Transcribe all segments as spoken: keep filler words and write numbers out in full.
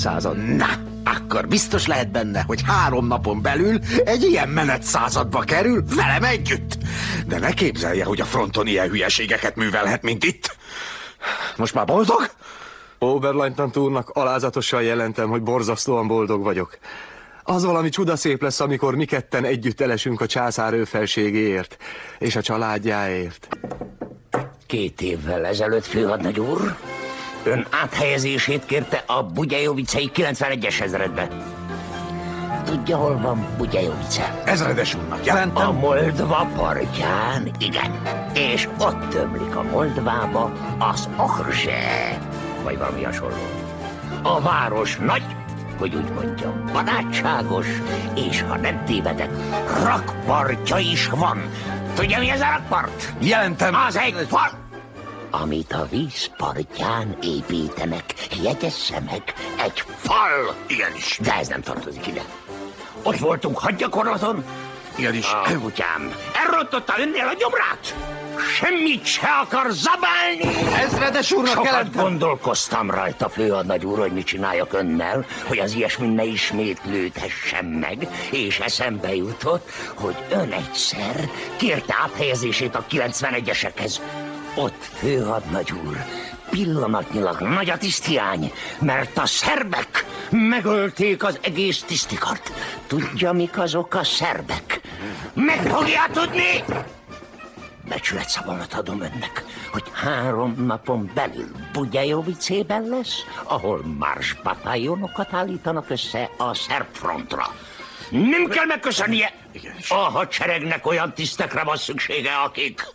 menetszázad. Na, akkor biztos lehet benne, hogy három napon belül egy ilyen menetszázadba kerül velem együtt. De ne képzelje, hogy a fronton ilyen hülyeségeket művelhet, mint itt. Most már boldog? Oberleutnant úrnak alázatosan jelentem, hogy borzasztóan boldog vagyok. Az valami csudaszép lesz, amikor mi ketten együtt elesünk a császár őfelségéért és a családjáért. Két évvel ezelőtt, főhadnagy úr, ön áthelyezését kérte a Bugyajovicei kilencvenegyes ezredbe. Tudja, hol van Bugyajovicel? Ezredes úrnak jelentem. A Moldva partján, igen. És ott tömlik a Moldvába az Ohrze, vagy valami hasonló. A város nagy, hogy úgy mondjam, barátságos, és ha nem tévedek, rakpartja is van. Tudja, mi ez a rakpart? Jelentem. Az egy fal, amit a vízpartján építenek. Jegyessze meg, egy fal. Igenis. De ez nem tartozik ide. Ott voltunk hadgyakorlaton. Igenis. A kutyám elrontotta önnél a gyomrát. Semmit se akar zabálni. Ezredes úrnak Sokat jelentem. gondolkoztam rajta, főhadnagy úr, hogy mit csináljak önnel, hogy az ilyesmi ne ismétlődhessen meg, és eszembe jutott, hogy ön egyszer kérte áthelyezését a kilencvenegyesekhez. Ott, főhadnagy úr, pillanatnyilag nagy a tiszthiány, mert a szerbek megölték az egész tisztikart. Tudja, mik azok a szerbek? Meg fogja tudni! Becsületszavamat adom önnek, hogy három napon belül Bugyajovicében lesz, ahol marsbatályonokat állítanak össze a szerb frontra. Nem kell megköszönnie! A hadseregnek olyan tisztekre van szüksége, akik...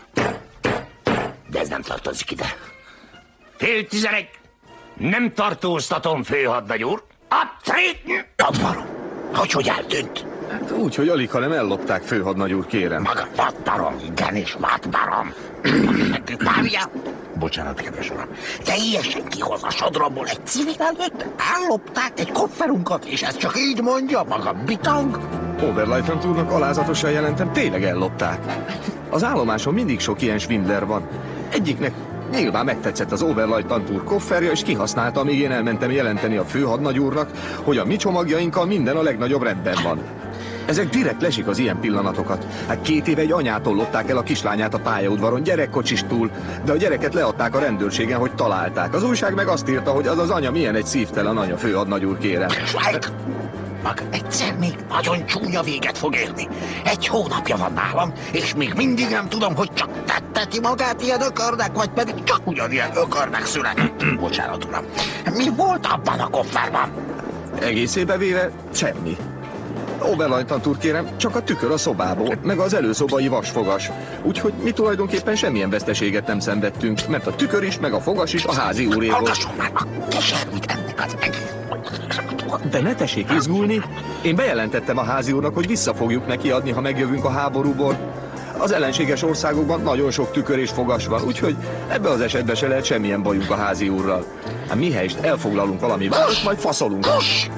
De ez nem tartozik ide. Fél tizenegy. Nem tartóztatom, főhadnagy úr. A tréten! Advarom. Hogy, hogy eltűnt? Hát úgy, hogy alig, hanem ellopták, főhadnagy úr, kérem. Maga vadbarom, igenis vadbarom. Várja! Bocsánat, kedves uram. Teljesen kihoz a sodromból egy civil előtt. Ellopták egy kofferunkat, és ez csak így mondja, maga bitang. Oberleutnant úrnak alázatosan jelentem, tényleg ellopták. Az állomáson mindig sok ilyen svindler van. Egyiknek nyilván megtetszett az Oberleutnant úr kofferja, és kihasználta, amíg én elmentem jelenteni a főhadnagy úrnak, hogy a mi csomagjainkkal minden a legnagyobb rendben van. Ezek direkt lesik az ilyen pillanatokat. Hát két éve egy anyától lopták el a kislányát a pályaudvaron, gyerekkocsistól, de a gyereket leadták a rendőrségen, hogy találták. Az újság meg azt írta, hogy az az anya milyen egy szívtelen anya, főhadnagy úr, kérem. Schweig! Maga egyszer még nagyon csúnya véget fog érni. Egy hónapja van nálam, és még mindig nem tudom, hogy csak tetteti magát ilyen ökörnek, vagy pedig csak ugyanilyen ökörnek született. Bocsánat, uram. Mi volt abban a kofferban? Egészébe véve semmi. Oberleutnant úr, kérem, csak a tükör a szobából, meg az előszobai vasfogas. Úgyhogy mi tulajdonképpen semmilyen veszteséget nem szenvedtünk, mert a tükör is, meg a fogas is a házi úré volt. Hallgasson már a keservit ennek az egész. De ne tessék izgulni, én bejelentettem a házi úrnak, hogy vissza fogjuk neki adni, ha megjövünk a háborúból. Az ellenséges országokban nagyon sok tükör és fogas van, úgyhogy ebbe az esetben se lehet semmilyen bajunk a házi úrral. Hát mihelyest elfoglalunk valami város, majd faszolunk.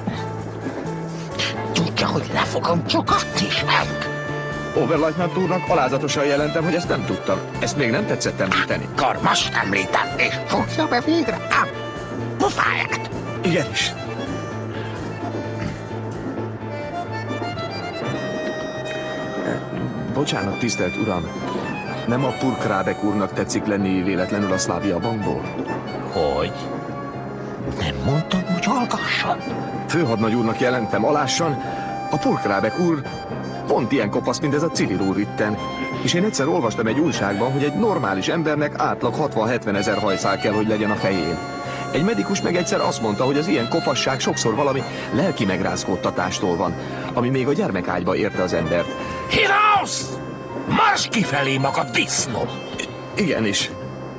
Tudja, hogy le fogom csukatni, Schweig. Oberleutnant úrnak alázatosan jelentem, hogy ezt nem tudtam. Ezt még nem tetszett említeni. Akkor most említem, és fogja be végre a pufáját. Igenis. Bocsánat, tisztelt uram. Nem a Purkrábek úrnak tetszik lenni véletlenül a Szlávia bankból? Hogy? Nem mondtam, hogy hallgasson. Főhadnagy úrnak jelentem, alássan, a Purkrábek úr pont ilyen kopasz, mint ez a civil úr itten. És én egyszer olvastam egy újságban, hogy egy normális embernek átlag hatvan-hetven ezer hajszál kell, hogy legyen a fején. Egy medikus meg egyszer azt mondta, hogy az ilyen kopasság sokszor valami lelki megrázkódtatástól van, ami még a gyermekágyba érte az embert. Hinaus! Marss kifelé, maga disznó! Igenis.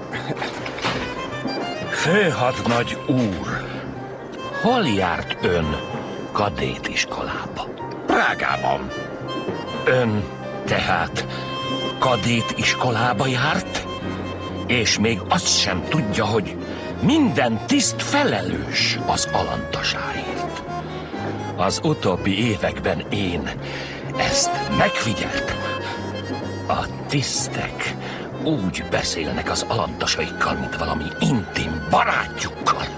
Főhadnagy úr, hol járt ön kadétiskolába? Prágában. Ön tehát kadétiskolába járt? És még azt sem tudja, hogy minden tiszt felelős az alantasáért. Az utóbbi években én ezt megfigyeltem. A tisztek úgy beszélnek az alantasaikkal, mint valami intim barátjukkal.